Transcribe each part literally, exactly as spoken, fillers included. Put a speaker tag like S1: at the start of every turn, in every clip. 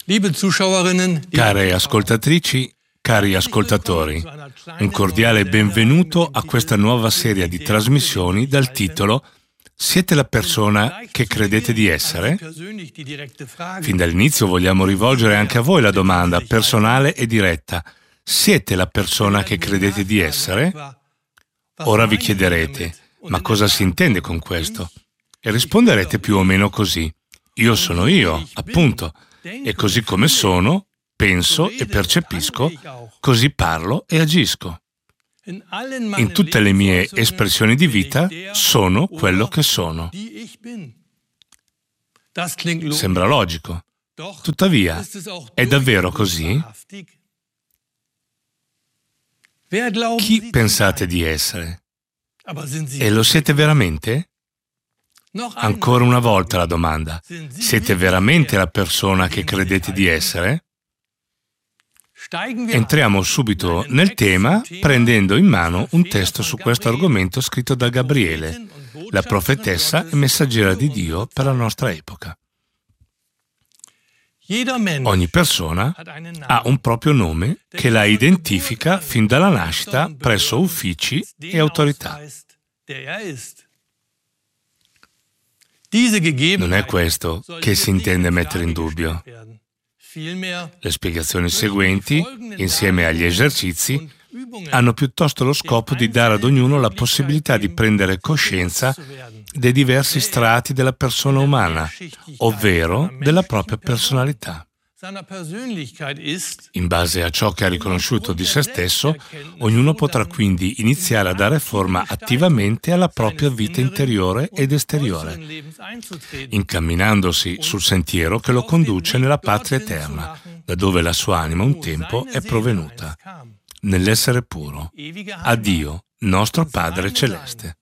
S1: Care ascoltatrici, cari ascoltatori, un cordiale benvenuto a questa nuova serie di trasmissioni dal titolo Siete la persona che credete di essere? Fin dall'inizio vogliamo rivolgere anche a voi la domanda personale e diretta. Siete la persona che credete di essere? Ora vi chiederete, ma cosa si intende con questo? E risponderete più o meno così. Io sono io, appunto, e così come sono, penso e percepisco, così parlo e agisco. In tutte le mie espressioni di vita sono quello che sono. Sembra logico. Tuttavia, è davvero così? Chi pensate di essere? E lo siete veramente? Ancora una volta la domanda. Siete veramente la persona che credete di essere? Entriamo subito nel tema prendendo in mano un testo su questo argomento scritto da Gabriele, la profetessa e messaggera di Dio per la nostra epoca. Ogni persona ha un proprio nome che la identifica fin dalla nascita presso uffici e autorità. Non è questo che si intende mettere in dubbio. Le spiegazioni seguenti, insieme agli esercizi, hanno piuttosto lo scopo di dare ad ognuno la possibilità di prendere coscienza dei diversi strati della persona umana, ovvero della propria personalità. In base a ciò che ha riconosciuto di se stesso, ognuno potrà quindi iniziare a dare forma attivamente alla propria vita interiore ed esteriore, incamminandosi sul sentiero che lo conduce nella patria eterna, da dove la sua anima un tempo è provenuta, nell'essere puro, a Dio, nostro Padre Celeste.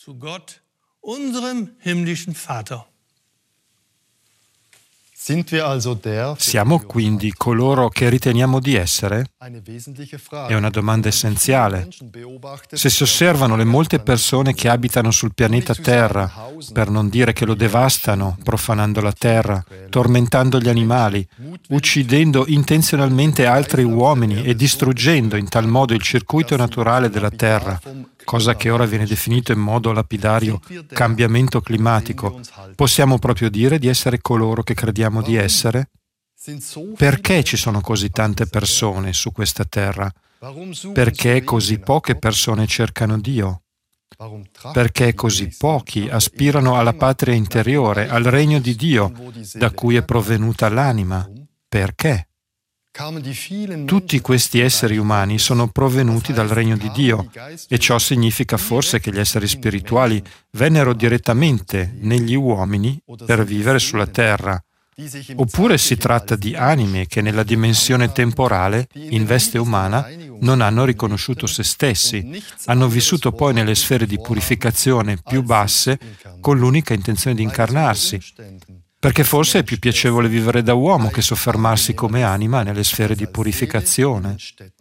S2: Siamo quindi coloro che riteniamo di essere? È una domanda essenziale. Se si osservano le molte persone che abitano sul pianeta Terra, per non dire che lo devastano, profanando la terra, tormentando gli animali, uccidendo intenzionalmente altri uomini e distruggendo in tal modo il circuito naturale della terra, cosa che ora viene definito in modo lapidario cambiamento climatico, possiamo proprio dire di essere coloro che crediamo di essere? Perché ci sono così tante persone su questa terra? Perché così poche persone cercano Dio? Perché così pochi aspirano alla patria interiore, al regno di Dio, da cui è provenuta l'anima? Perché? Tutti questi esseri umani sono provenuti dal regno di Dio e ciò significa forse che gli esseri spirituali vennero direttamente negli uomini per vivere sulla terra. Oppure si tratta di anime che nella dimensione temporale, in veste umana, non hanno riconosciuto se stessi, hanno vissuto poi nelle sfere di purificazione più basse con l'unica intenzione di incarnarsi. Perché forse è più piacevole vivere da uomo che soffermarsi come anima nelle sfere di purificazione.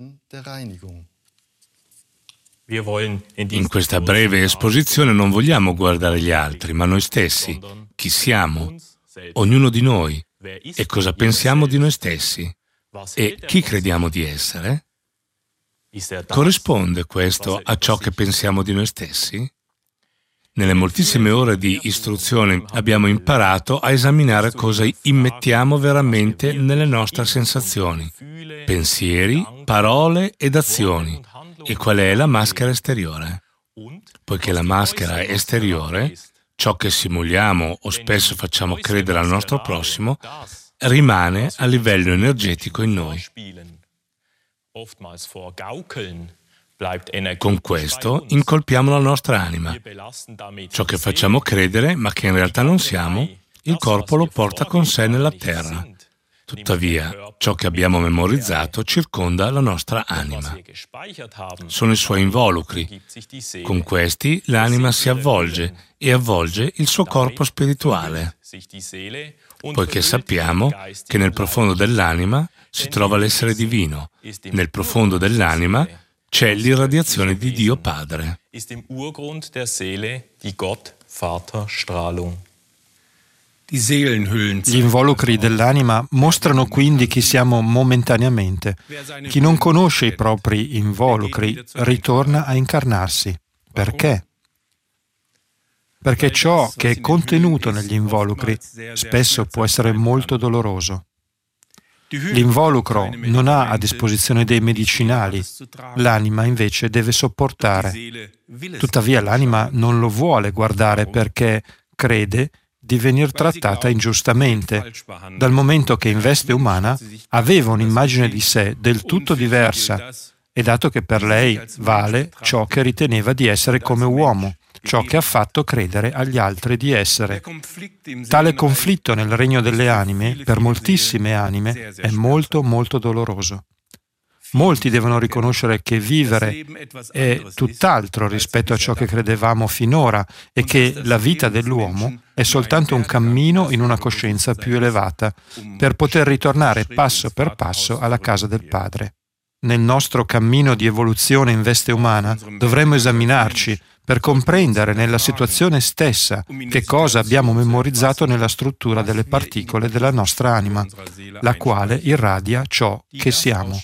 S1: In questa breve esposizione non vogliamo guardare gli altri, ma noi stessi. Chi siamo? Ognuno di noi. E cosa pensiamo di noi stessi? E chi crediamo di essere? Corrisponde questo a ciò che pensiamo di noi stessi? Nelle moltissime ore di istruzione abbiamo imparato a esaminare cosa immettiamo veramente nelle nostre sensazioni, pensieri, parole ed azioni e qual è la maschera esteriore. Poiché la maschera esteriore, ciò che simuliamo o spesso facciamo credere al nostro prossimo, rimane a livello energetico in noi. Con questo incolpiamo la nostra anima. Ciò che facciamo credere, ma che in realtà non siamo, il corpo lo porta con sé nella terra. Tuttavia, ciò che abbiamo memorizzato circonda la nostra anima. Sono i suoi involucri. Con questi l'anima si avvolge e avvolge il suo corpo spirituale, poiché sappiamo che nel profondo dell'anima si trova l'essere divino, nel profondo dell'anima c'è l'irradiazione di Dio Padre.
S2: Gli involucri dell'anima mostrano quindi chi siamo momentaneamente. Chi non conosce i propri involucri ritorna a incarnarsi. Perché? Perché ciò che è contenuto negli involucri spesso può essere molto doloroso. L'involucro non ha a disposizione dei medicinali, l'anima invece deve sopportare. Tuttavia l'anima non lo vuole guardare perché crede di venir trattata ingiustamente, dal momento che in veste umana aveva un'immagine di sé del tutto diversa, e dato che per lei vale ciò che riteneva di essere come uomo, ciò che ha fatto credere agli altri di essere. Tale conflitto nel regno delle anime, per moltissime anime, è molto molto doloroso. Molti devono riconoscere che vivere è tutt'altro rispetto a ciò che credevamo finora e che la vita dell'uomo è soltanto un cammino in una coscienza più elevata per poter ritornare passo per passo alla casa del Padre. Nel nostro cammino di evoluzione in veste umana dovremmo esaminarci per comprendere nella situazione stessa che cosa abbiamo memorizzato nella struttura delle particole della nostra anima, la quale irradia ciò che siamo.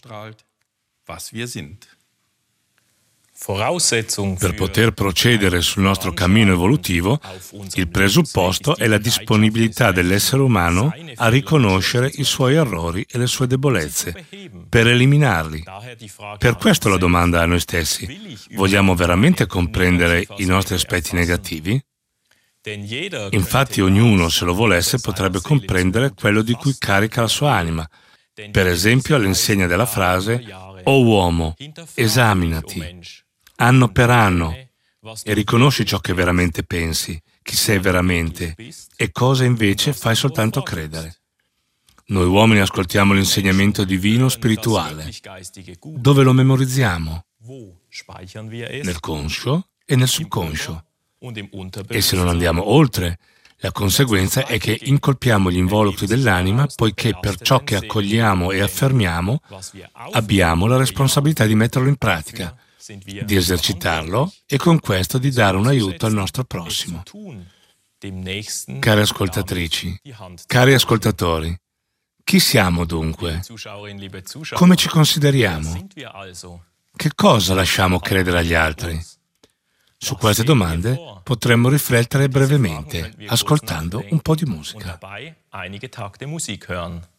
S1: Per poter procedere sul nostro cammino evolutivo, il presupposto è la disponibilità dell'essere umano a riconoscere i suoi errori e le sue debolezze, per eliminarli. Per questo la domanda a noi stessi: vogliamo veramente comprendere i nostri aspetti negativi? Infatti ognuno, se lo volesse, potrebbe comprendere quello di cui carica la sua anima. Per esempio all'insegna della frase: «O uomo, esaminati, anno per anno, e riconosci ciò che veramente pensi, chi sei veramente, e cosa invece fai soltanto credere». Noi uomini ascoltiamo l'insegnamento divino spirituale. Dove lo memorizziamo? Nel conscio e nel subconscio. E se non andiamo oltre, la conseguenza è che incolpiamo gli involucri dell'anima, poiché per ciò che accogliamo e affermiamo abbiamo la responsabilità di metterlo in pratica, di esercitarlo e con questo di dare un aiuto al nostro prossimo. Cari ascoltatrici, cari ascoltatori, chi siamo dunque? Come ci consideriamo? Che cosa lasciamo credere agli altri? Su queste domande potremmo riflettere brevemente, ascoltando un po' di musica.